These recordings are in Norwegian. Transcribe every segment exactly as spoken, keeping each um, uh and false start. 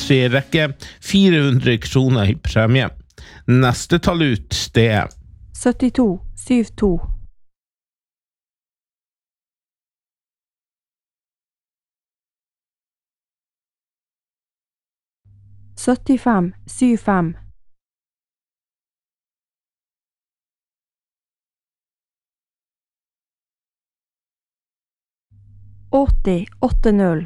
tre rekke, fire hundre kroner i premie. Neste tall ut, det er syttito syttito. syttifem syttifem. åtti åttito.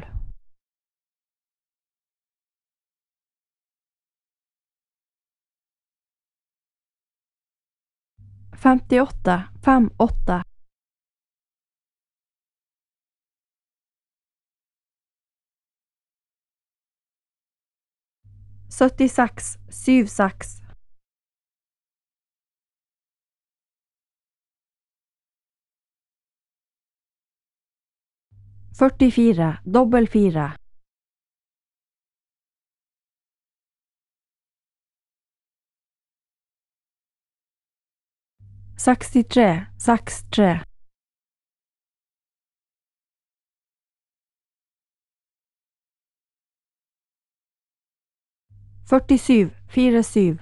femtiåtte femtiåtte. syttiseks syttiseks. førtifire dobbel fire. sekstitre sekstitre. førtisju førtisju.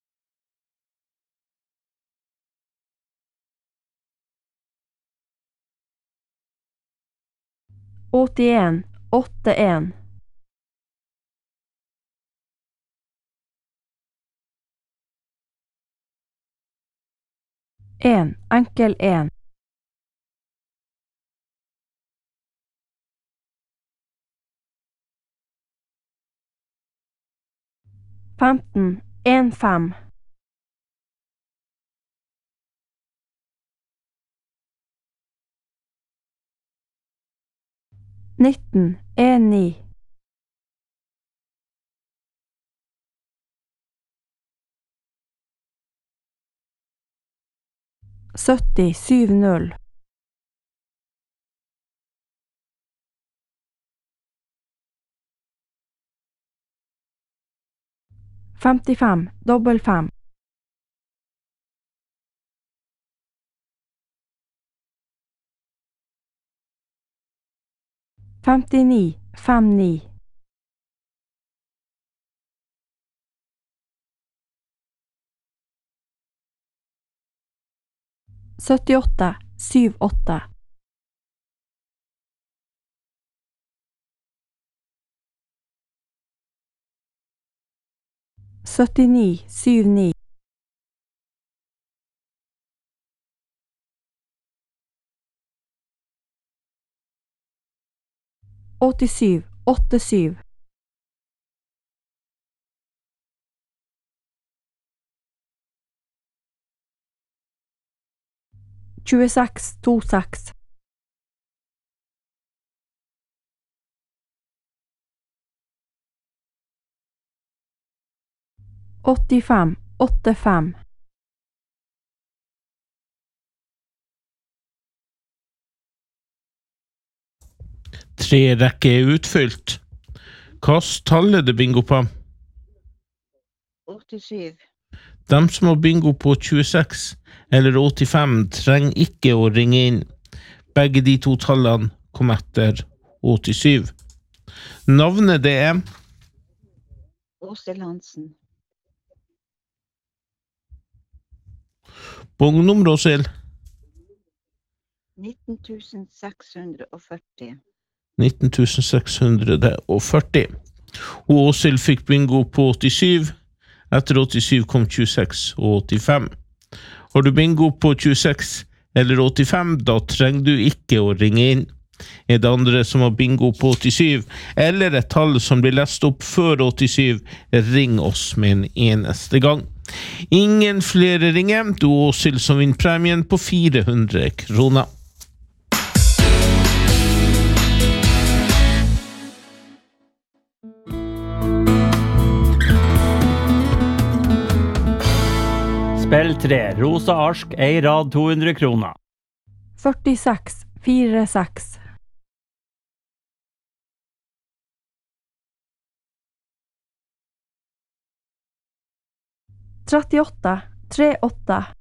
åttien åttien. en enkel en. femten en fem. nitten en ni. sytti syttito. femtifem dobbel fem. femtini femtini. syttiåtte syttiåtte. syttini syttini. åttisju åttisju. tjueseks tjueseks. åttifem åttifem. Tre rekke er utfylt. Hvilket tall er det bingo på? åttisju. De som har bingo på tjueseks eller åttifem trenger ikke å ringe inn. Begge de to tallene kom etter åttisju. Navnet det er Åshild Hansen. Bongnummer, Åshild. nitten tusen seks hundre og førti. nitten tusen seks hundre og førti. Og Åshild fikk bingo på åttisju. Etter åttisju kom tjueseks og åttifem. Har du bingo på tjueseks eller åttifem, da trenger du ikke å ringe inn. Er det andre som har bingo på åttisju, eller et tall som blir lest opp før åttisju, ring oss med en eneste gang. Ingen flere ringer, du Åshild som vinner premien på fire hundre kroner. Spill tre, Rosa Arsk, ei rad to hundre kroner. førtiseks førtiseks. trettiåtte trettiåtte.